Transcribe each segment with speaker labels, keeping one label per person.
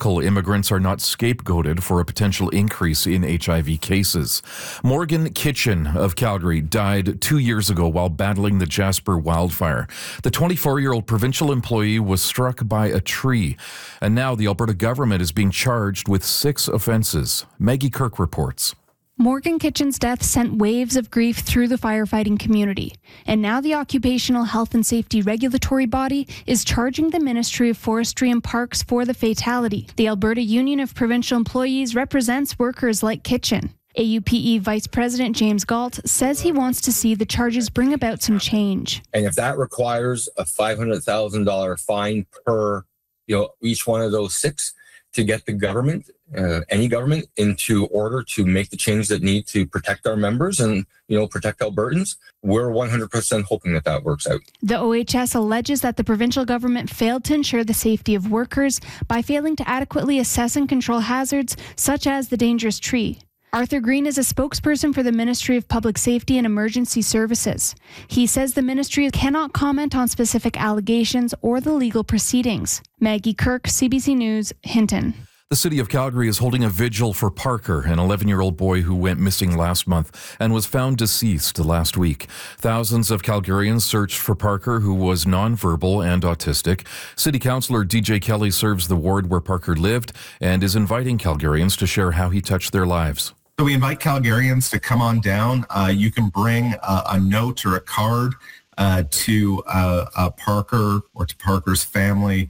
Speaker 1: local immigrants are not scapegoated for a potential increase in HIV cases. Morgan Kitchen of Calgary died 2 years ago while battling the Jasper wildfire. The 24-year-old provincial employee was struck by a tree, and now the Alberta government is being charged with 6 offenses. Maggie Kirk reports.
Speaker 2: Morgan Kitchen's death sent waves of grief through the firefighting community, and now the Occupational Health and Safety Regulatory Body is charging the Ministry of Forestry and Parks for the fatality. The Alberta Union of Provincial Employees represents workers like Kitchen. AUPE Vice President James Galt says he wants to see the charges bring about some change.
Speaker 3: And if that requires a $500,000 fine per, each one of those 6 to get the government, any government, into order to make the change that need to protect our members and, protect Albertans, we're 100% hoping that works out.
Speaker 2: The OHS alleges that the provincial government failed to ensure the safety of workers by failing to adequately assess and control hazards such as the dangerous tree. Arthur Green is a spokesperson for the Ministry of Public Safety and Emergency Services. He says the ministry cannot comment on specific allegations or the legal proceedings. Maggie Kirk, CBC News, Hinton.
Speaker 1: The city of Calgary is holding a vigil for Parker, an 11-year-old boy who went missing last month and was found deceased last week. Thousands of Calgarians searched for Parker, who was nonverbal and autistic. City Councillor DJ Kelly serves the ward where Parker lived and is inviting Calgarians to share how he touched their lives.
Speaker 4: So we invite Calgarians to come on down. You can bring a note or a card to Parker or to Parker's family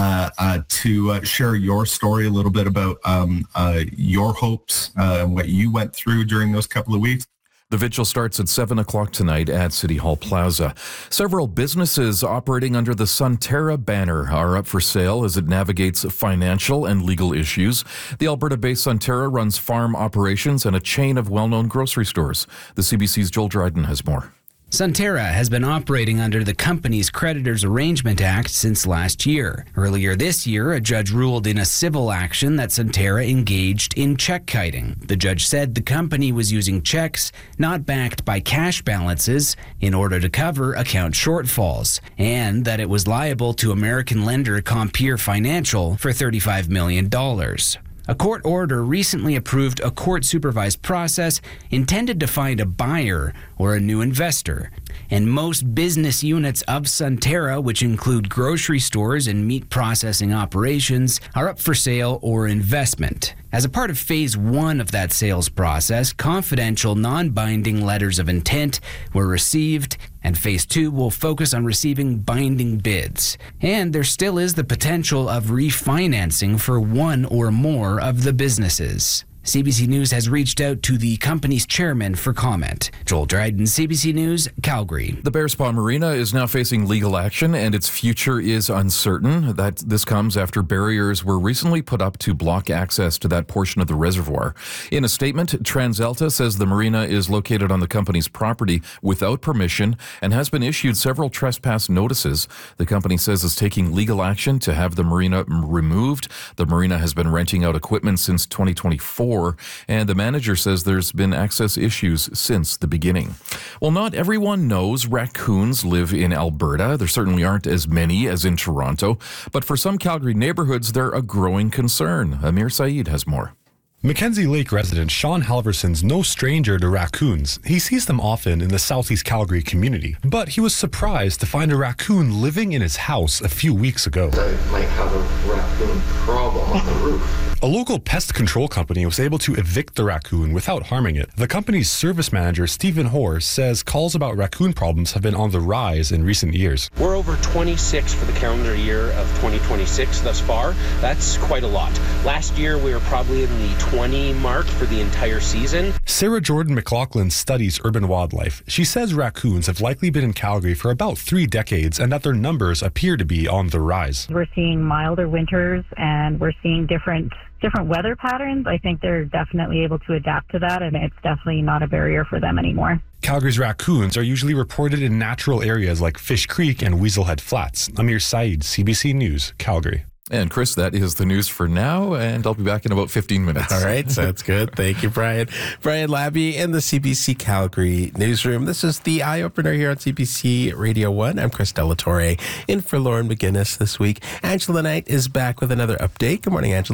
Speaker 4: to share your story, a little bit about your hopes and what you went through during those couple of weeks.
Speaker 1: The vigil starts at 7 o'clock tonight at City Hall Plaza. Several businesses operating under the Sunterra banner are up for sale as it navigates financial and legal issues. The Alberta-based Sunterra runs farm operations and a chain of well-known grocery stores. The CBC's Joel Dryden has more.
Speaker 5: Sunterra has been operating under the company's Creditors Arrangement Act since last year. Earlier this year, a judge ruled in a civil action that Sunterra engaged in check kiting. The judge said the company was using checks not backed by cash balances in order to cover account shortfalls, and that it was liable to American lender Compeer Financial for $35 million. A court order recently approved a court-supervised process intended to find a buyer or a new investor. And most business units of Sunterra, which include grocery stores and meat processing operations, are up for sale or investment. As a part of Phase 1 of that sales process, confidential, non-binding letters of intent were received, and Phase 2 will focus on receiving binding bids. And there still is the potential of refinancing for one or more of the businesses. CBC News has reached out to the company's chairman for comment. Joel Dryden, CBC News, Calgary.
Speaker 1: The Bearspaw Marina is now facing legal action and its future is uncertain. This comes after barriers were recently put up to block access to that portion of the reservoir. In a statement, TransAlta says the marina is located on the company's property without permission and has been issued several trespass notices. The company says it's taking legal action to have the marina removed. The marina has been renting out equipment since 2024. And the manager says there's been access issues since the beginning. Well, not everyone knows raccoons live in Alberta. There certainly aren't as many as in Toronto. But for some Calgary neighborhoods, they're a growing concern. Amir Saeed has more.
Speaker 6: Mackenzie Lake resident Sean Halverson's no stranger to raccoons. He sees them often in the Southeast Calgary community, but he was surprised to find a raccoon living in his house a few weeks ago.
Speaker 7: I might have a raccoon problem on the roof.
Speaker 6: A local pest control company was able to evict the raccoon without harming it. The company's service manager, Stephen Hoare, says calls about raccoon problems have been on the rise in recent years.
Speaker 8: We're over 26 for the calendar year of 2026 thus far. That's quite a lot. Last year, we were probably in the 20 mark for the entire season.
Speaker 6: Sarah Jordan McLaughlin studies urban wildlife. She says raccoons have likely been in Calgary for about 3 decades and that their numbers appear to be on the rise.
Speaker 9: We're seeing milder winters and we're seeing different weather patterns. I think they're definitely able to adapt to that, and it's definitely not a barrier for them anymore.
Speaker 6: Calgary's raccoons are usually reported in natural areas like Fish Creek and Weaselhead Flats. Amir Saeed, CBC News, Calgary.
Speaker 1: And Chris, that is the news for now, and I'll be back in about 15 minutes.
Speaker 10: All right, sounds good. Thank you, Brian. Brian Labby in the CBC Calgary newsroom. This is the Eye Opener here on CBC Radio 1. I'm Chris Delatorre, in for Lauren McGinnis this week. Angela Knight is back with another update. Good morning, Angela.